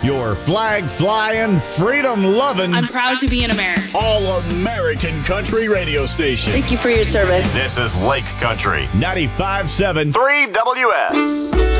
Your flag-flying, freedom-loving, I'm proud to be an American. All-American country radio station. Thank you for your service. This is Lake Country. 95.7 3WS.